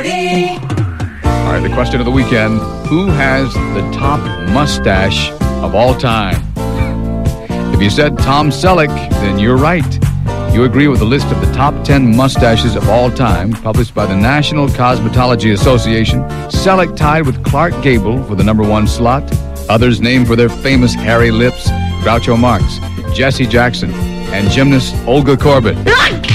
Morning. All right, the question of the weekend, who has the top mustache of all time? If you said Tom Selleck, then you're right. You agree with the list of the top 10 mustaches of all time, published by the National Cosmetology Association. Selleck tied with Clark Gable for the number one slot. Others named for their famous hairy lips, Groucho Marx, Jesse Jackson, and gymnast Olga Korbut.